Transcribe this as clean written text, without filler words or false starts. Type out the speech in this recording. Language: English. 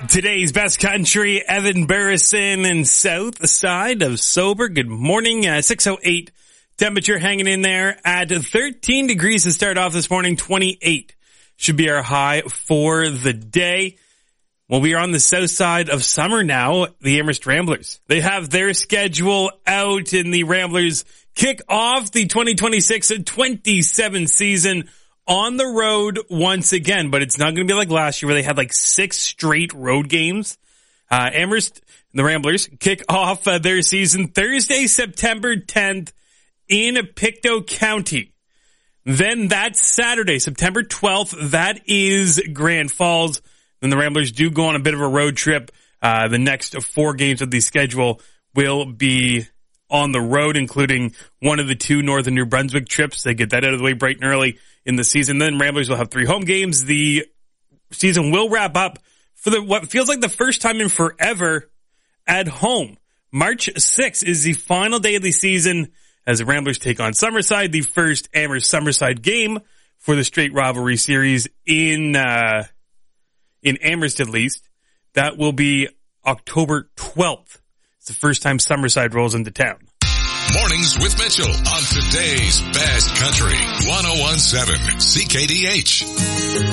Today's best country, Evan Burrison and south side of Sober. Good morning. 6:08 temperature hanging in there at 13 degrees to start off this morning. 28 should be our high for the day. Well, we are on the south side of summer now. The Amherst Ramblers, they have their schedule out, and the Ramblers kick off the 2026-27 season on the road once again, but it's not going to be like last year where they had like 6 straight road games. Amherst, the Ramblers, kick off their season Thursday, September 10th in Pictou County. Then that Saturday, September 12th, that is Grand Falls. Then the Ramblers do go on a bit of a road trip. The next 4 games of the schedule will be on the road, including one of the 2 Northern New Brunswick trips. They get that out of the way bright and early in the season. Then Ramblers will have 3 home games. The season will wrap up for what feels like the first time in forever at home. March 6th is the final day of the season as the Ramblers take on Summerside, the first Amherst Summerside game for the straight rivalry series in Amherst at least. That will be October 12th. It's the first time Summerside rolls into town. Mornings with Mitchell on today's best country, 101.7 CKDH.